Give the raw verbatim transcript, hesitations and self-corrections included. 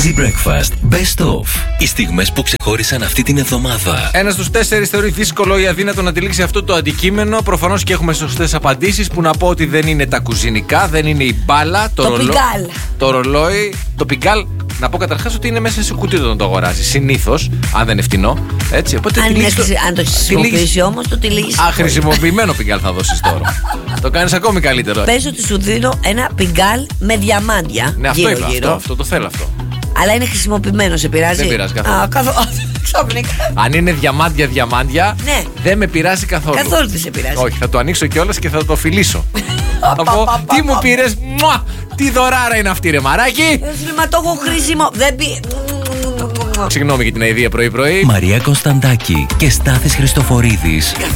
Easy Breakfast Best of. Οι στιγμές που ξεχώρισαν αυτή την εβδομάδα. Ένας στους τέσσερις θεωρεί δύσκολο ή αδύνατο να τυλίξει αυτό το αντικείμενο. Προφανώς και έχουμε σωστές απαντήσεις που να πω ότι δεν είναι τα κουζινικά, δεν είναι η μπάλα, το, Το ρολό... πιγκάλ. το ρολόι, το πιγκάλ. Να πω καταρχάς ότι είναι μέσα σε κουτί όταν το αγοράζει. Συνήθως, αν δεν είναι φτηνό. Έτσι, οπότε Αν, τυλίγεις το... αν το χρησιμοποιήσει όμως, το τυλίγεις. Α, χρησιμοποιημένο πιγκάλ θα δώσεις τώρα. Το κάνεις ακόμη καλύτερο. Πες ότι σου δίνω ένα πιγκάλ με διαμάντια. Ναι, αυτό γύρω, είπα. γύρω. Αυτό, αυτό το θέλω αυτό. Αλλά είναι χρησιμοποιημένο, σε πειράζει? Δεν πειράζει καθόλου. Α, καθόλου. Ξαφνικά. Αν είναι διαμάντια, διαμάντια, Ναι. δεν με πειράζει καθόλου. Καθόλου δεν σε πειράζει. Όχι, θα το ανοίξω κιόλας και θα το φιλήσω. Θα Πα, πω, πα, πα, τι μου πα. πήρες, μουα, τι δωράρα είναι αυτή ρε μαράκι. Ε, Μα το έχω χρήσιμο. Δεν πει. Συγγνώμη για την αηδία πρωί-πρωί. Μαρία Κωνσταντάκη και Στάθης Χριστοφορίδης.